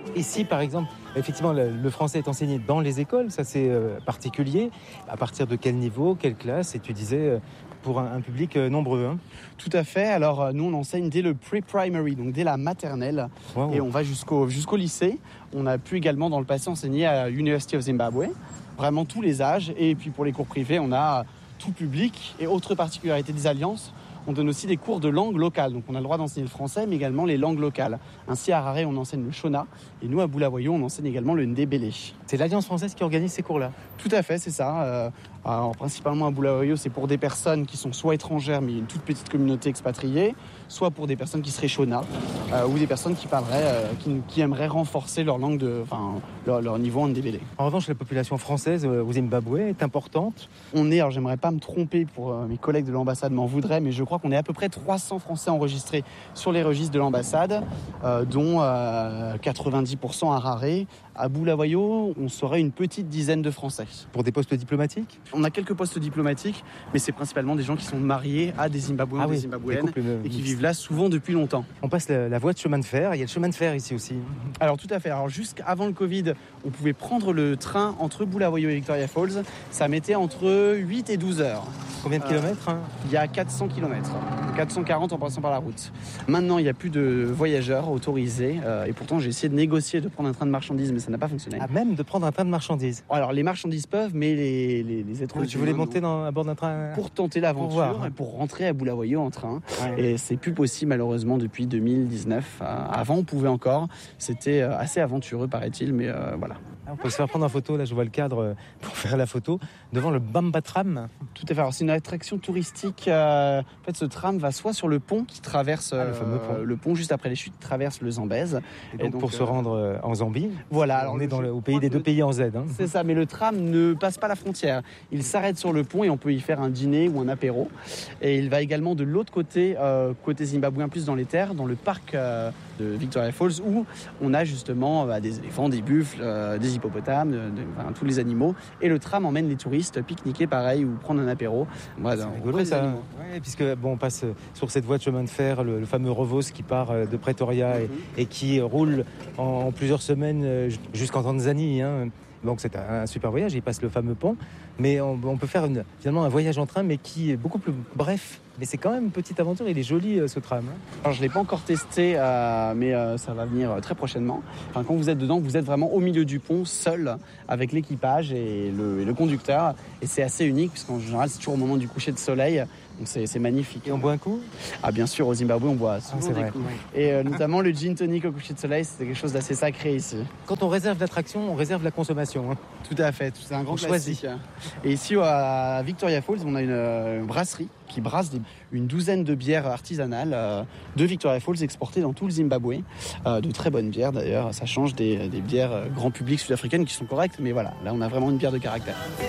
Ici, par exemple, effectivement, le français est enseigné dans les écoles, ça c'est particulier. À partir de quel niveau, quelle classe? Et tu disais pour un public nombreux. Hein. Tout à fait. Alors, nous, on enseigne dès le pre-primary, donc dès la maternelle, Wow. et on va jusqu'au lycée. On a pu également, dans le passé, enseigner à University of Zimbabwe, vraiment tous les âges. Et puis, pour les cours privés, on a tout public. Et autre particularité des alliances, on donne aussi des cours de langue locale. Donc, on a le droit d'enseigner le français, mais également les langues locales. Ainsi, à Harare, on enseigne le Shona. Et nous, à Bulawayo, on enseigne également le Ndebele. C'est l'Alliance française qui organise ces cours-là. Tout à fait, c'est ça. Alors, principalement à Bulawayo, c'est pour des personnes qui sont soit étrangères, mais une toute petite communauté expatriée, soit pour des personnes qui seraient Shona, ou des personnes qui parleraient, qui aimeraient renforcer leur langue, leur niveau en Ndebele. En revanche, la population française au Zimbabwe est importante. Alors j'aimerais pas me tromper pour mes collègues de l'ambassade m'en voudraient, mais je crois qu'on est à peu près 300 Français enregistrés sur les registres de l'ambassade, dont 90% à Harare. À Bulawayo, on serait une petite dizaine de Français. Pour des postes diplomatiques? On a quelques postes diplomatiques, mais c'est principalement des gens qui sont mariés à des Zimbabwéens ou des Zimbabwéennes et qui vivent là souvent depuis longtemps. On passe la voie de chemin de fer, il y a le chemin de fer ici aussi. Alors tout à fait, alors jusqu'avant le Covid, on pouvait prendre le train entre Bulawayo et Victoria Falls, ça mettait entre 8 et 12 heures. Combien de kilomètres? Il y a 400 km, 440 en passant par la route. Maintenant, il n'y a plus de voyageurs autorisés, et pourtant j'ai essayé de négocier de prendre un train de marchandises, mais ça n'a pas fonctionné. Ah, même de prendre un train de marchandises? Alors les marchandises peuvent, mais les êtres humains... Tu voulais monter à bord d'un train? Pour tenter l'aventure et pour rentrer à Bulawayo en train. Ouais. Et c'est plus possible malheureusement depuis 2019. Avant on pouvait encore, c'était assez aventureux paraît-il, mais voilà. On peut se faire prendre en photo, là je vois le cadre pour faire la photo, devant le Bamba Tram. Tout à fait, alors c'est une attraction touristique. En fait ce tram va soit sur le pont qui traverse le pont juste après les chutes, qui traverse le Zambèze. Et donc pour se rendre en Zambie, voilà, alors on est au pays des deux pays en Z. Hein. C'est ça, mais le tram ne passe pas la frontière. Il s'arrête sur le pont et on peut y faire un dîner ou un apéro. Et il va également de l'autre côté, côté zimbabwéen, plus dans les terres, dans le parc de Victoria Falls, où on a justement des éléphants, des buffles, des hippopotames, tous les animaux. Et le tram emmène les touristes pique-niquer pareil ou prendre un apéro. Voilà, c'est rigolo ça. Ouais, puisque on passe sur cette voie de chemin de fer, le fameux Revos qui part de Pretoria et qui roule en plusieurs semaines jusqu'en Tanzanie. Hein. Donc c'est un super voyage, il passe le fameux pont. Mais on peut faire finalement un voyage en train, mais qui est beaucoup plus bref. Mais c'est quand même une petite aventure, il est joli ce tram. Hein. Alors je ne l'ai pas encore testé, mais ça va venir très prochainement. Enfin, quand vous êtes dedans, vous êtes vraiment au milieu du pont, seul, avec l'équipage et le conducteur. Et c'est assez unique, puisqu'en général, c'est toujours au moment du coucher de soleil. Donc c'est magnifique. Et on boit un coup? Ah bien sûr, au Zimbabwe, on boit souvent des coups. Et notamment le gin tonic au coucher de soleil, c'est quelque chose d'assez sacré ici. Quand on réserve l'attraction, on réserve la consommation. Hein. Tout à fait, c'est un grand classique. Et ici, à Victoria Falls, on a une brasserie qui brasse une douzaine de bières artisanales de Victoria Falls exportées dans tout le Zimbabwe. De très bonnes bières d'ailleurs, ça change des bières grand public sud-africaines qui sont correctes, mais voilà, là on a vraiment une bière de caractère.